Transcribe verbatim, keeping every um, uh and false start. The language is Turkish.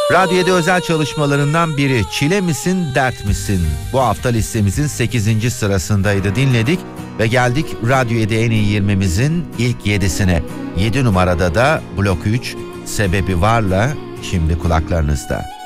Radyo yedi özel çalışmalarından biri Çile misin dert misin? Bu hafta listemizin sekizinci sırasındaydı, dinledik ve geldik Radyo yedi en iyi yirmimizin ilk yedisine. yedi numarada da Blok üç Sebebi Var'la şimdi kulaklarınızda.